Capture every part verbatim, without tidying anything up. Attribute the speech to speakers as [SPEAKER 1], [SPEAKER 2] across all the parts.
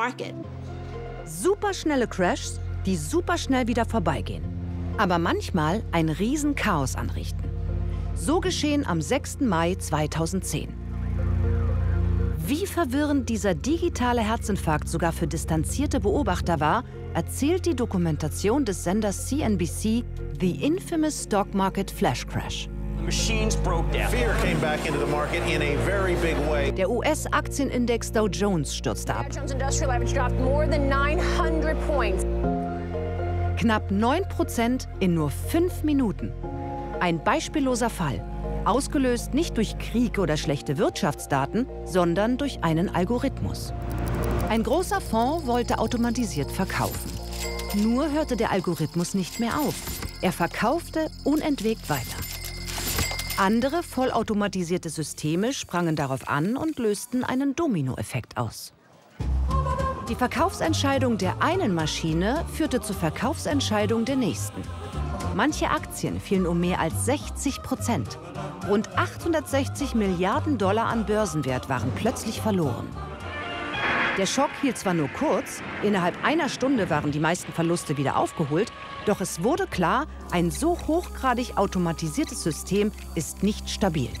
[SPEAKER 1] market.
[SPEAKER 2] Superschnelle Crashs, die superschnell wieder vorbeigehen. Aber manchmal ein Riesenchaos anrichten. So geschehen am sechsten Mai zweitausendzehn. Wie verwirrend dieser digitale Herzinfarkt sogar für distanzierte Beobachter war, erzählt die Dokumentation des Senders C N B C The Infamous Stock Market Flash Crash. Der U S-Aktienindex Dow Jones stürzte ab. Knapp neun Prozent in nur fünf Minuten. Ein beispielloser Fall. Ausgelöst nicht durch Krieg oder schlechte Wirtschaftsdaten, sondern durch einen Algorithmus. Ein großer Fonds wollte automatisiert verkaufen. Nur hörte der Algorithmus nicht mehr auf. Er verkaufte unentwegt weiter. Andere vollautomatisierte Systeme sprangen darauf an und lösten einen Dominoeffekt aus. Die Verkaufsentscheidung der einen Maschine führte zur Verkaufsentscheidung der nächsten. Manche Aktien fielen um mehr als sechzig Prozent. Rund achthundertsechzig Milliarden Dollar an Börsenwert waren plötzlich verloren. Der Schock hielt zwar nur kurz, innerhalb einer Stunde waren die meisten Verluste wieder aufgeholt, doch es wurde klar, ein so hochgradig automatisiertes System ist nicht stabil.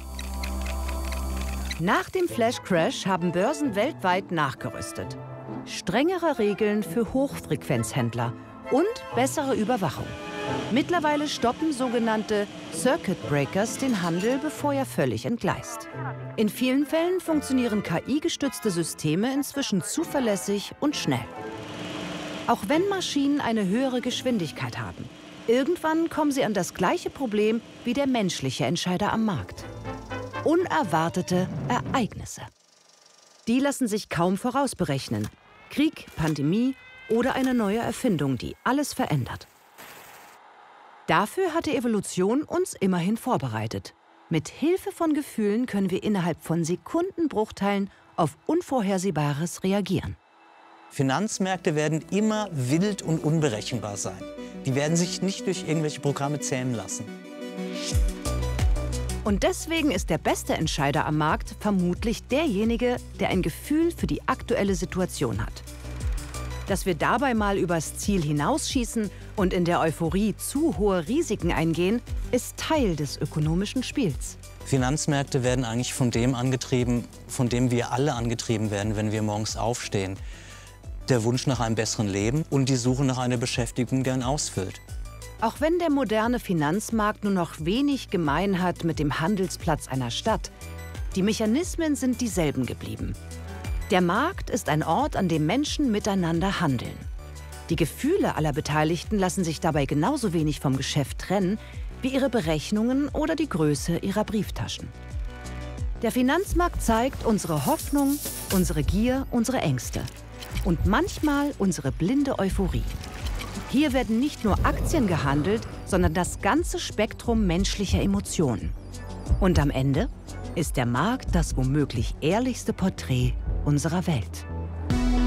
[SPEAKER 2] Nach dem Flash-Crash haben Börsen weltweit nachgerüstet. Strengere Regeln für Hochfrequenzhändler und bessere Überwachung. Mittlerweile stoppen sogenannte Circuit Breakers den Handel, bevor er völlig entgleist. In vielen Fällen funktionieren K I-gestützte Systeme inzwischen zuverlässig und schnell. Auch wenn Maschinen eine höhere Geschwindigkeit haben, irgendwann kommen sie an das gleiche Problem wie der menschliche Entscheider am Markt. Unerwartete Ereignisse. Die lassen sich kaum vorausberechnen. Krieg, Pandemie oder eine neue Erfindung, die alles verändert. Dafür hat die Evolution uns immerhin vorbereitet. Mit Hilfe von Gefühlen können wir innerhalb von Sekundenbruchteilen auf Unvorhersehbares reagieren.
[SPEAKER 3] Finanzmärkte werden immer wild und unberechenbar sein. Die werden sich nicht durch irgendwelche Programme zähmen lassen.
[SPEAKER 2] Und deswegen ist der beste Entscheider am Markt vermutlich derjenige, der ein Gefühl für die aktuelle Situation hat. Dass wir dabei mal übers Ziel hinausschießen und in der Euphorie zu hohe Risiken eingehen, ist Teil des ökonomischen Spiels.
[SPEAKER 3] Finanzmärkte werden eigentlich von dem angetrieben, von dem wir alle angetrieben werden, wenn wir morgens aufstehen. Der Wunsch nach einem besseren Leben und die Suche nach einer Beschäftigung gern ausfüllt.
[SPEAKER 2] Auch wenn der moderne Finanzmarkt nur noch wenig gemein hat mit dem Handelsplatz einer Stadt, die Mechanismen sind dieselben geblieben. Der Markt ist ein Ort, an dem Menschen miteinander handeln. Die Gefühle aller Beteiligten lassen sich dabei genauso wenig vom Geschäft trennen, wie ihre Berechnungen oder die Größe ihrer Brieftaschen. Der Finanzmarkt zeigt unsere Hoffnung, unsere Gier, unsere Ängste und manchmal unsere blinde Euphorie. Hier werden nicht nur Aktien gehandelt, sondern das ganze Spektrum menschlicher Emotionen. Und am Ende ist der Markt das womöglich ehrlichste Porträt unserer Welt.